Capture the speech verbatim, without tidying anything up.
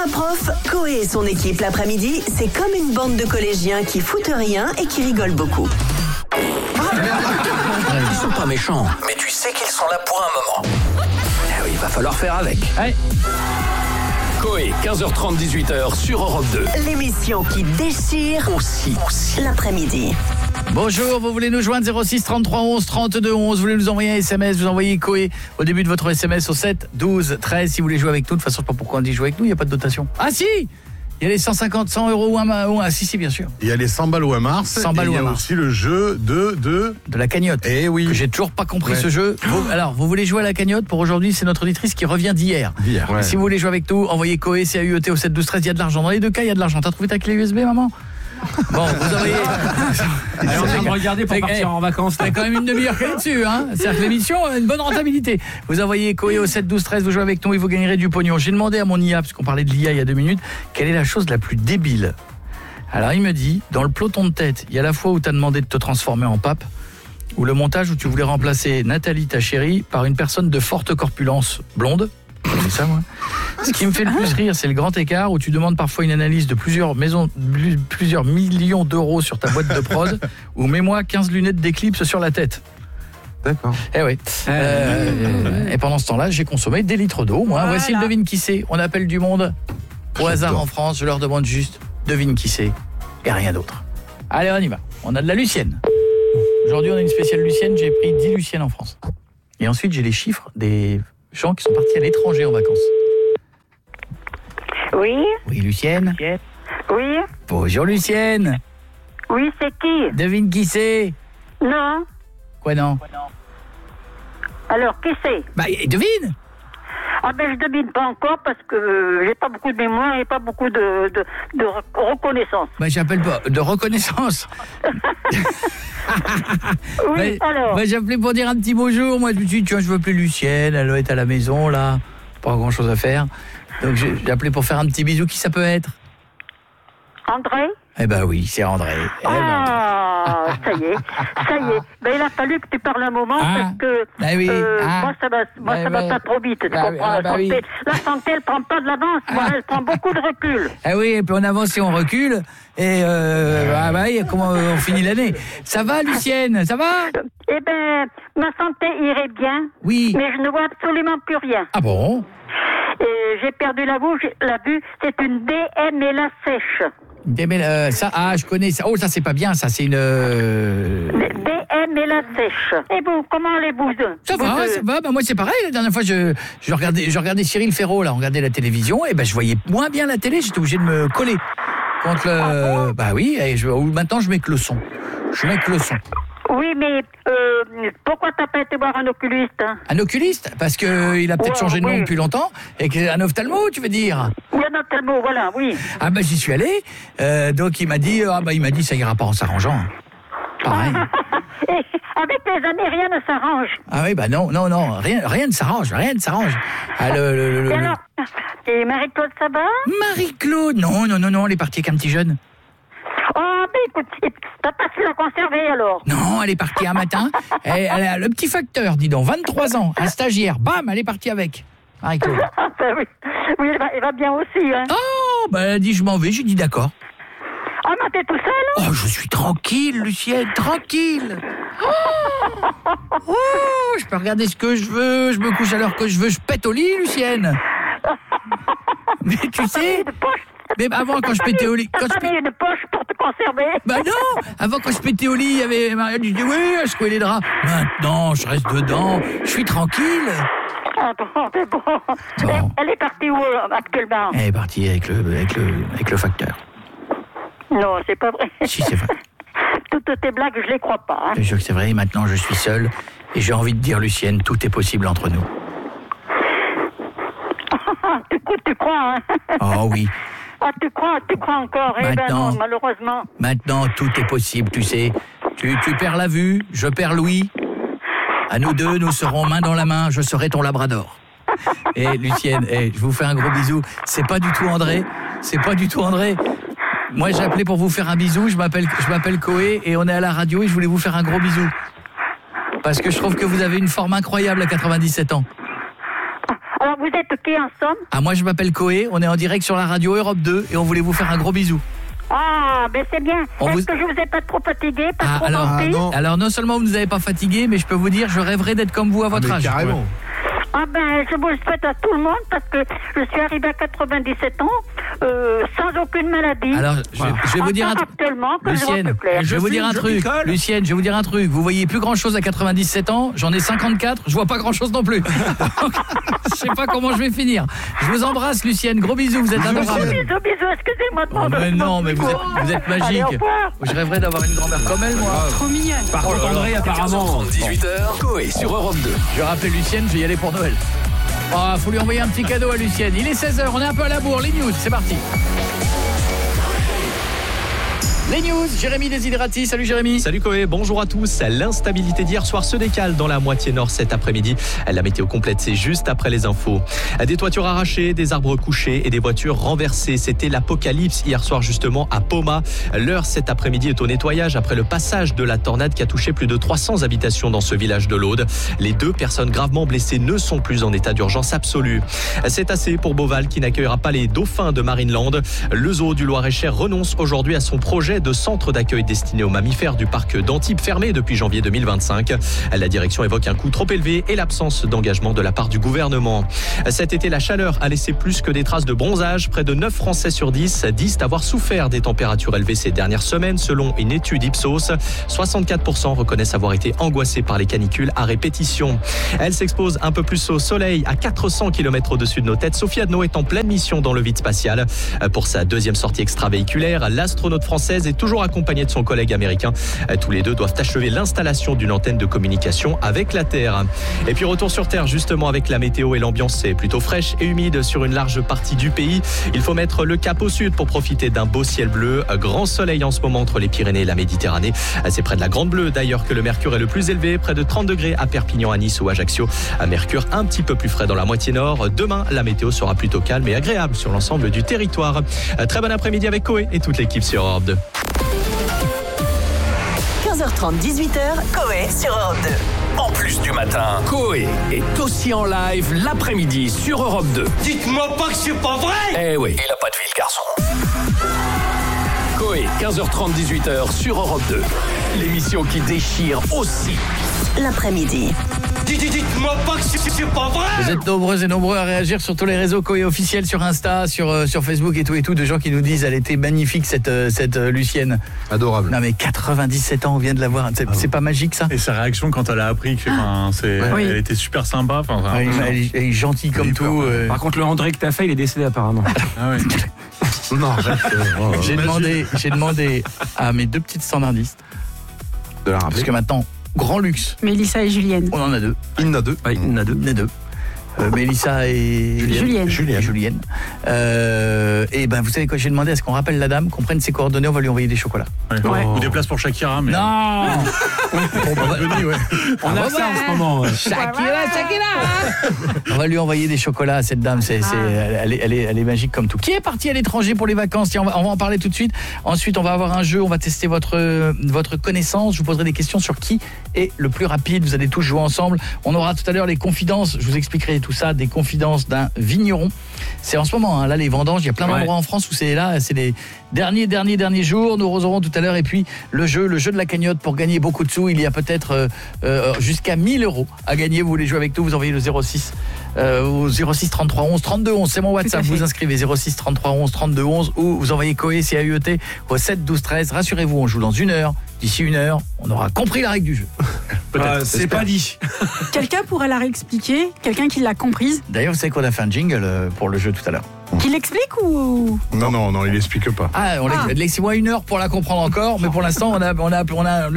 un prof, Coé et son équipe l'après-midi, c'est comme une bande de collégiens qui foutent rien et qui rigolent beaucoup. Ils sont pas méchants, mais tu sais qu'ils sont là pour un moment. Eh oui, il va falloir faire avec. Allez. Coé, quinze heures trente, dix-huit heures sur Europe deux. L'émission qui déchire aussi, aussi. l'après-midi. Bonjour, vous voulez nous joindre zéro six trente-trois onze trente-deux onze, vous voulez nous envoyer un S M S, vous envoyez Coé au début de votre S M S au sept douze treize si vous voulez jouer avec nous. De toute façon, je sais pas pourquoi on dit jouer avec nous, il n'y a pas de dotation. Ah si, il y a les cent cinquante, cent euros ou un, ou un, ah si si bien sûr. Il y a les cent balles ou un Mars, cent balles ou un Mars. Il y a aussi le jeu de... De, de la cagnotte. Eh oui. Que j'ai toujours pas compris ouais. ce jeu. Vous, alors, vous voulez jouer à la cagnotte pour aujourd'hui, c'est notre auditrice qui revient d'hier. D'hier, ouais. Si vous voulez jouer avec nous, envoyez Coé, C A U E T au sept douze treize, il y a de l'argent. Dans les deux cas, il y a de l'argent. T'as trouvé ta clé U S B, maman ? Bon, vous envoyez... Elle est en train de regarder pour partir en vacances. T'as quand même une demi-heure qu'elle est dessus, hein. C'est-à-dire que l'émission a une bonne rentabilité. Vous envoyez Coé au sept douze treize, vous jouez avec nous et vous gagnerez du pognon. J'ai demandé à mon I A, parce qu'on parlait de l'I A il y a deux minutes, quelle est la chose la plus débile. Alors il me dit, dans le peloton de tête, il y a la fois où t'as demandé de te transformer en pape, ou le montage où tu voulais remplacer Nathalie, ta chérie, par une personne de forte corpulence blonde. C'est ça, moi. Ce qui me fait le plus rire, c'est le grand écart où tu demandes parfois une analyse de plusieurs maisons, plusieurs millions d'euros sur ta boîte de prod, ou mets-moi quinze lunettes d'éclipse sur la tête. D'accord. Eh oui. Euh, et pendant ce temps-là, j'ai consommé des litres d'eau. Moi, voilà. Voici le devine qui c'est. On appelle du monde au hasard en France. Je leur demande juste devine qui c'est et rien d'autre. Allez, on y va. On a de la Lucienne. Aujourd'hui, on a une spéciale Lucienne. J'ai pris dix Luciennes en France. Et ensuite, j'ai les chiffres des gens qui sont partis à l'étranger en vacances. Oui. Oui, Lucienne. Oui. Bonjour, Lucienne. Oui, c'est qui? Devine qui c'est. Non. Quoi non? Alors, qui c'est? Bah, devine. Ah ben, je devine pas encore parce que euh, j'ai pas beaucoup de mémoire et pas beaucoup de, de, de reconnaissance. Bah, j'appelle pas de reconnaissance. Oui, bah, alors. Bah, j'appelais pour dire un petit bonjour. Moi, je me suis dit, tu vois, je veux plus Lucienne. Elle doit être à la maison, là. Pas grand chose à faire. Donc, j'ai, j'ai appelé pour faire un petit bisou. Qui ça peut être? André? Eh ben oui, c'est André. Eh ah, ben... ça y est, ça y est. Ben, il a fallu que tu parles un moment ah, parce que bah oui, euh, ah, moi, ça va, moi, bah, ça bah, va pas trop vite. Tu bah, comprends? ah, la, bah, santé, oui. la santé, elle prend pas de l'avance. Ah. Moi, elle prend beaucoup de recul. Ah oui, et puis on avance et on recule. Et euh, ah bah, comment on finit l'année? Ça va, Lucienne? Ça va? Eh ben, ma santé irait bien. Oui. Mais je ne vois absolument plus rien. Ah bon? Et j'ai perdu la vue. La vue, c'est une D M et la sèche. D M et la, ça, ah, je connais ça. Oh, ça c'est pas bien, ça c'est une. Euh... D M et la sèche. Et vous, comment allez-vous? Ça va, vous, ça va. Bah moi c'est pareil. La dernière fois, je, je regardais, je regardais Cyril Ferraud là, on regardait la télévision, et ben je voyais moins bien la télé. J'étais obligé de me coller contre le. Ah bon? Bah oui. Et je, maintenant je mets que le son. Je mets que le son. Oui, mais euh, pourquoi t'as pas été voir un oculiste? Hein? Un oculiste? Parce que il a peut-être ouais, changé de nom oui. depuis longtemps. Et qu'un ophtalmo, tu veux dire? Oui, un ophtalmo, voilà, oui. Ah ben j'y suis allé. Euh, donc il m'a dit, ah ben il m'a dit ça ira pas en s'arrangeant. Pareil. Et avec les années, rien ne s'arrange. Ah oui, bah non, non, non, rien, rien ne s'arrange, rien ne s'arrange. Ah, le, le, le, et alors, et Marie-Claude, ça va? Marie-Claude, non, non, non, non, elle est partie avec un petit jeune. Oh, ben écoute, t'as pas su la conserver alors? Non, elle est partie un matin. Elle, elle a le petit facteur, dis donc, vingt-trois ans, un stagiaire, bam, elle est partie avec. Marie-Claude. Ben oui, oui elle, va, elle va bien aussi. Hein. Oh, bah elle a dit je m'en vais, j'ai dit d'accord. Ah, mais t'es tout seul? Oh, je suis tranquille, Lucienne, tranquille. Oh, oh, je peux regarder ce que je veux, je me couche à l'heure que je veux, je pète au lit, Lucienne. Mais tu sais... Mais avant, quand je pétais au lit... T'as pas mis une poche pour te conserver? Bah non. Avant, quand je pétais au lit, il y avait Maria qui disait, oui, elle secouait les draps. Maintenant, je reste dedans, je suis tranquille. Ah bon, c'est bon. bon. Elle est partie où, actuellement? Elle est partie avec le, avec le, avec le facteur. Non, c'est pas vrai. Si, c'est vrai. Toutes tes blagues, je les crois pas. Hein. Je te jure que c'est vrai, maintenant, je suis seul. Et j'ai envie de dire, Lucienne, tout est possible entre nous. Du coup, tu crois, hein? Oh oui. Ah, tu crois, tu crois encore? Eh ben non, malheureusement. Maintenant, tout est possible, tu sais. Tu, tu perds la vue, je perds l'ouïe. À nous deux, nous serons main dans la main, je serai ton labrador. Et hey, Lucienne, hey, je vous fais un gros bisou. C'est pas du tout André, c'est pas du tout André. Moi, j'ai appelé pour vous faire un bisou, je m'appelle, je m'appelle Coé et on est à la radio et je voulais vous faire un gros bisou. Parce que je trouve que vous avez une forme incroyable à quatre-vingt-dix-sept ans. Alors, vous êtes qui en somme? Ah, moi je m'appelle Coé, on est en direct sur la radio Europe deux et on voulait vous faire un gros bisou. Ah, ben c'est bien. On Est-ce vous- que je vous ai pas trop fatigué, pas Ah, trop alors, menti? ah, non. alors non seulement vous ne nous avez pas fatigué, mais je peux vous dire, je rêverais d'être comme vous à votre Mais âge. carrément. Ah ben, je vous le souhaite à tout le monde parce que je suis arrivée à quatre-vingt-dix-sept ans euh, sans aucune maladie. Alors, je, je vais vous dire un truc. Actuellement, que je vois Lucienne, plus clair. je vais vous dire un je truc. picole. Lucienne, je vais vous dire un truc. Vous voyez plus grand chose à quatre-vingt-dix-sept ans. J'en ai cinquante-quatre. Je vois pas grand chose non plus. Donc, je sais pas comment je vais finir. Je vous embrasse, Lucienne. Gros bisous. Vous êtes adorable. Bisous, bisous, excusez-moi de Oh, prendre mais mon non, mais vous êtes, micro. vous êtes magique. Allez, au revoir. Je rêverais d'avoir une grand-mère comme elle, moi. Trop mignonne. Par contre, André, apparemment. quinze heures trente, dix-huit heures, Coé sur Europe deux. Je vais rappeler Lucienne, je vais y aller pour Noël. Oh, faut lui envoyer un petit cadeau à Lucienne. Il est seize heures, on est un peu à la bourre. Les news, c'est parti. Les news, Jérémy Desiderati. Salut Jérémy. Salut Coé, bonjour à tous. L'instabilité d'hier soir se décale dans la moitié nord cet après-midi. La météo complète, c'est juste après les infos. Des toitures arrachées, des arbres couchés et des voitures renversées. C'était l'apocalypse hier soir justement à Poma. L'heure cet après-midi est au nettoyage après le passage de la tornade qui a touché plus de trois cents habitations dans ce village de l'Aude. Les deux personnes gravement blessées ne sont plus en état d'urgence absolue. C'est assez pour Beauval qui n'accueillera pas les dauphins de Marineland. Le zoo du Loir-et-Cher renonce aujourd'hui à son projet de centre d'accueil destiné aux mammifères du parc d'Antibes fermé depuis janvier deux mille vingt-cinq. La direction évoque un coût trop élevé et l'absence d'engagement de la part du gouvernement. Cet été, la chaleur a laissé plus que des traces de bronzage. Près de neuf Français sur dix disent avoir souffert des températures élevées ces dernières semaines selon une étude Ipsos. soixante-quatre pour cent reconnaissent avoir été angoissés par les canicules à répétition. Elle s'expose un peu plus au soleil à quatre cents kilomètres au-dessus de nos têtes. Sophie Adno est en pleine mission dans le vide spatial. Pour sa deuxième sortie extravéhiculaire, l'astronaute française est toujours accompagnée de son collègue américain. Tous les deux doivent achever l'installation d'une antenne de communication avec la Terre. Et puis retour sur Terre justement avec la météo et l'ambiance est plutôt fraîche et humide sur une large partie du pays. Il faut mettre le cap au sud pour profiter d'un beau ciel bleu. Grand soleil en ce moment entre les Pyrénées et la Méditerranée. C'est près de la Grande Bleue d'ailleurs que le mercure est le plus élevé, près de trente degrés à Perpignan, à Nice ou Ajaccio. Un mercure un petit peu plus frais dans la moitié nord. Demain, la météo sera plutôt calme et agréable sur l'ensemble du territoire. Très bon après-midi avec Coé et toute l'équipe sur Europe deux. quinze heures trente, dix-huit heures, Coé sur Europe deux. En plus du matin, Coé est aussi en live l'après-midi sur Europe deux. Dites-moi pas que c'est pas vrai! Eh oui, il a pas de vie le garçon. Coé, quinze heures trente, dix-huit heures sur Europe deux. L'émission qui déchire aussi. L'après-midi. Dites- Dites-moi pas que c'est c'est pas vrai! Vous êtes nombreux et nombreux à réagir sur tous les réseaux Coé officiels, sur Insta, sur, euh, sur Facebook et tout et tout, de gens qui nous disent elle était magnifique cette, euh, cette euh, Lucienne. Adorable. Non mais quatre-vingt-dix-sept ans, on vient de la voir. C'est, c'est pas magique ça? Et sa réaction quand elle a appris que enfin, c'est, Oui. elle était super sympa. Enfin, enfin, Ouais, elle, est- elle est gentille comme hyper, tout. ouais. euh. Par contre, le André que t'as fait, il est décédé apparemment. ah ouais. Non, arrête. Oh, J'ai Imagine. demandé, j'ai demandé à mes deux petites standardistes, de la parce rappeler. que maintenant, grand luxe, Mélissa et Julienne. on en a deux. Il y en a deux. Oui, il y en a deux. On en a deux. Euh, Mélissa et Julienne. Julienne. Julienne. Euh, et ben vous savez quoi, j'ai demandé à ce qu'on rappelle la dame, qu'on prenne ses coordonnées, on va lui envoyer des chocolats. Ouais. Ouais. Ou des places pour Shakira. Mais... Non. Pour Bad ouais. On a ça en ce moment. ouais. Shakira, Shakira. On va lui envoyer des chocolats à cette dame, c'est, c'est, elle, est, elle, est, elle est magique comme tout. Qui est parti à l'étranger pour les vacances? Tiens, on va, on va en parler tout de suite. Ensuite, on va avoir un jeu, on va tester votre, votre connaissance. Je vous poserai des questions sur qui est le plus rapide. Vous allez tous jouer ensemble. On aura tout à l'heure les confidences, je vous expliquerai tout ça, des confidences d'un vigneron. C'est en ce moment, hein, là, les vendanges, il y a plein d'endroits Ouais. en France où c'est là, c'est les derniers, derniers, derniers jours. Nous aurons tout à l'heure. Et puis, le jeu, le jeu de la cagnotte pour gagner beaucoup de sous. Il y a peut-être euh, euh, jusqu'à mille euros à gagner. Vous voulez jouer avec nous, vous envoyez le zéro six euh, au zéro six trente-trois onze trente-deux onze. C'est mon WhatsApp. Vous inscrivez zéro six trente-trois onze trente-deux onze ou vous envoyez Coé, C A U E T, au sept douze treize. Rassurez-vous, on joue dans une heure. D'ici une heure, on aura compris la règle du jeu. Ah, c'est pas dit. Quelqu'un pourrait la réexpliquer? Quelqu'un qui l'a comprise? D'ailleurs, vous savez qu'on a fait un jingle euh, pour le jeu tout à l'heure. Qui l'explique ou... Non, non, non, il explique pas. Ah, on Ah. laissez-moi une heure pour la comprendre encore, mais pour l'instant, on a, on a, on a